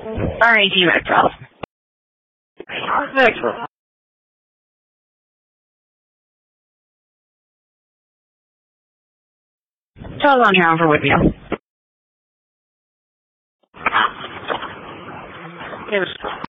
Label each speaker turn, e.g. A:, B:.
A: Alright, G-Mac, bro.
B: What's next, bro?
A: Tell on here on for Whitfield.
B: Yeah,